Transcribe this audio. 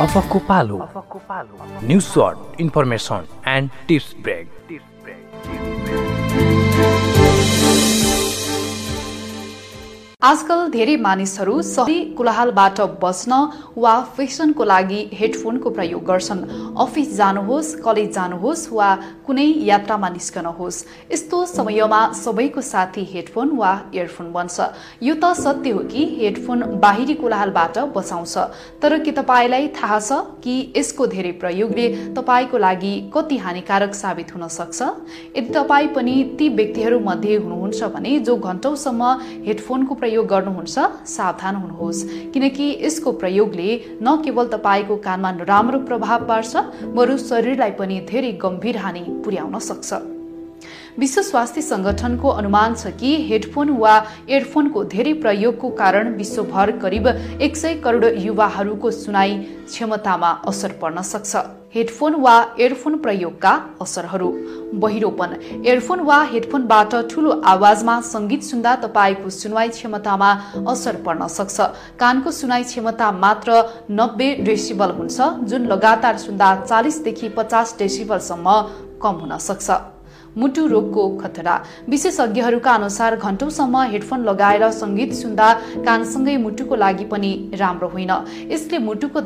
अफकको पालो news short information and tips brake. आजकल धेरै मानिसहरू सही कोलाहलबाट बच्न वा फेसनको लागि हेडफोनको प्रयोग गर्छन्। अफिस जानुहोस्, कलेज जानुहोस् वा कुनै यात्रामा निस्कनुहोस्, यस्तो समयमा सबैको साथी हेडफोन वा इयरफोन बन्छ। यो त सत्य हो कि हेडफोन बाहिरी कोलाहलबाट बचाउँछ, तर के तपाईलाई थाहा छ कि यसको धेरै प्रयोगले तपाईको लागि कति हानिकारक साबित हुन सक्छ? यदि तपाई पनि ती व्यक्तिहरू मध्ये हुनुहुन्छ भने जो घण्टौसम्म हेडफोनको प्रयोग गर्नुहुन्छ, सावधान हुनुहोस्, किनकि यसको प्रयोगले न केवल तपाईको कानमा नराम्रो प्रभाव पार्छ, बरु शरीरलाई पनि धेरै गम्भीर हानि पुर्याउन सक्छ। विश्व स्वास्थ्य संगठनको अनुमान छ कि हेडफोन वा इयरफोनको धेरै प्रयोगको कारण विश्वभर करिब 100 करोड युवाहरूको सुनाइ क्षमतामा असर पर्न सक्छ। हेडफोन वा इयरफोन प्रयोगका असरहरू: बहिरोपन: इयरफोन वा हेडफोनबाट ठूलो आवाजमा संगीत सुन्दा तपाईको सुनवाई क्षमतामा असर पर्न सक्छ। कानको सुनाइ क्षमता मात्र 90 डेसिबल हुन्छ, जुन लगातार सुन्दा 40 देखि 50 डेसिबलसम्म कम हुन सक्छ। मुटु रोगको खतरा: विशेषज्ञहरूका अनुसार घण्टौसम्म हेडफोन लगाएर संगीत सुन्दा कानसँगै मुटुको लागि पनि राम्रो होइन। यसले मुटुको